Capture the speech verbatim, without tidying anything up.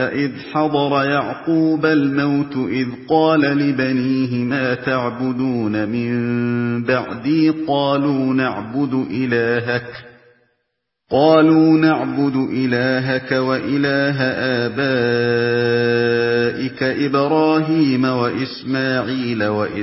إذ حضر يعقوب الموت إذ قال لبنيه ما تعبدون من بعدي قالوا نعبد إلهك قالوا نعبد إلهك وإله آبائك إبراهيم وإسماعيل وإسحاق